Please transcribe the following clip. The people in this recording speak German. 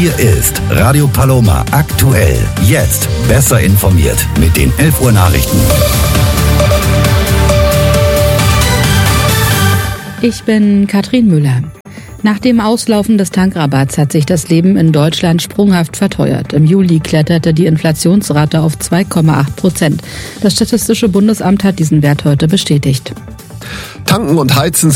Hier ist Radio Paloma aktuell. Jetzt besser informiert mit den 11 Uhr Nachrichten. Ich bin Katrin Müller. Nach dem Auslaufen des Tankrabatts hat sich das Leben in Deutschland sprunghaft verteuert. Im Juli kletterte die Inflationsrate auf 2,8%. Das Statistische Bundesamt hat diesen Wert heute bestätigt. Tanken und Heizen